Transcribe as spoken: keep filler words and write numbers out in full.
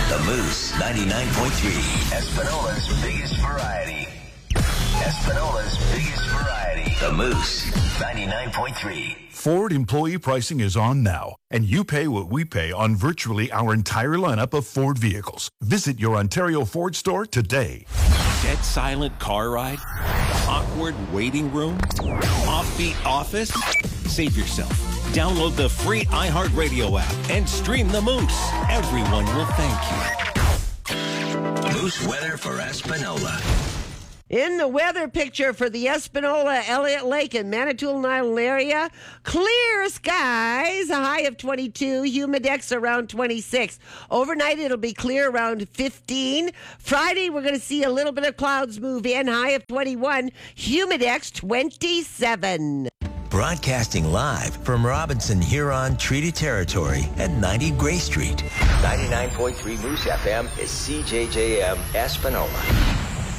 The Moose ninety-nine point three. Espinola's biggest variety. Espinola's biggest variety. The Moose ninety-nine point three. Ford employee pricing is on now, and you pay what we pay on virtually our entire lineup of Ford vehicles. Visit your Ontario Ford store today. Dead silent car ride? Awkward waiting room? Offbeat office? Save yourself. Download the free iHeartRadio app and stream the Moose. Everyone will thank you. Moose weather for Espanola. In the weather picture for the Espanola, Elliott Lake, and Manitoulin Island area, clear skies, a high of twenty-two, humidex around twenty-six. Overnight, it'll be clear around fifteen. Friday, we're going to see a little bit of clouds move in, high of twenty-one, humidex twenty-seven. Broadcasting live from Robinson Huron Treaty Territory at ninety Gray Street. ninety-nine point three Moose F M is C J J M Espanola.